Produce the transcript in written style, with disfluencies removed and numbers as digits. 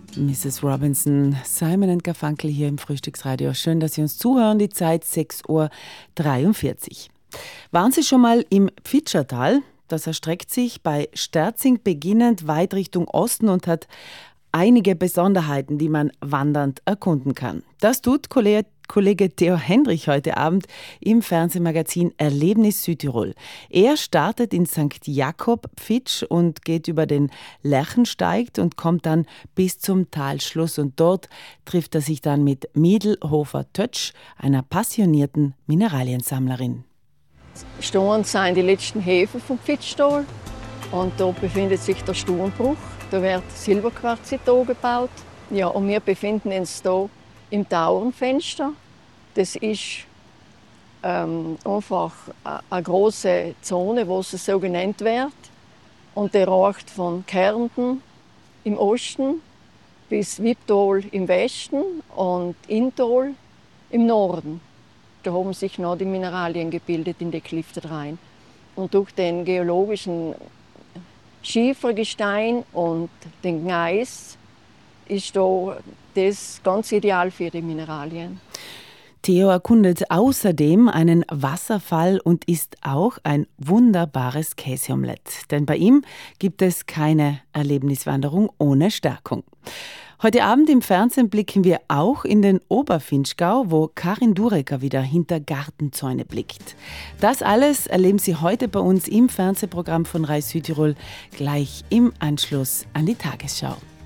Mrs. Robinson, Simon & Garfunkel hier im Frühstücksradio. Schön, dass Sie uns zuhören. Die Zeit 6:43 Uhr. Waren Sie schon mal im Pfitschertal? Das erstreckt sich bei Sterzing beginnend weit Richtung Osten und hat einige Besonderheiten, die man wandernd erkunden kann. Das tut Kollege Theo Hendrich heute Abend im Fernsehmagazin Erlebnis Südtirol. Er startet in St. Jakob Pfitsch und geht über den Lerchensteig und kommt dann bis zum Talschluss. Und dort trifft er sich dann mit Miedelhofer-Tötsch, einer passionierten Mineraliensammlerin. Stehen sind die letzten Häfen vom Pfitschtal und dort befindet sich der Sturmbruch. Da wird Silberquarzit gebaut. Ja, und wir befinden uns hier im Tauernfenster. Das ist einfach eine große Zone, wo es so genannt wird. Und der reicht von Kärnten im Osten bis Wipptal im Westen und Inntal im Norden. Da haben sich noch die Mineralien gebildet in die Klifte rein. Und durch den geologischen Schiefergestein und den Gneis ist da das ganz ideal für die Mineralien. Theo erkundet außerdem einen Wasserfall und isst auch ein wunderbares Käseomelett. Denn bei ihm gibt es keine Erlebniswanderung ohne Stärkung. Heute Abend im Fernsehen blicken wir auch in den Oberfinchgau, wo Karin Durecker wieder hinter Gartenzäune blickt. Das alles erleben Sie heute bei uns im Fernsehprogramm von Rai Südtirol, gleich im Anschluss an die Tagesschau.